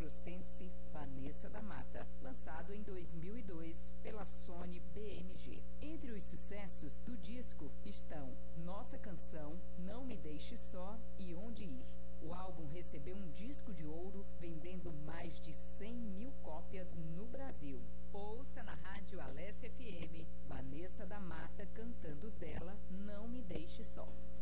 mato-grossense Vanessa da Mata, lançado em 2002 pela Sony BMG. Entre os sucessos do disco estão Nossa Canção, Não Me Deixe Só e Onde Ir. O álbum recebeu um disco de ouro, vendendo mais de 100 mil cópias no Brasil. Ouça na Rádio Alessia FM, Vanessa da Mata cantando dela Não Me Deixe Só.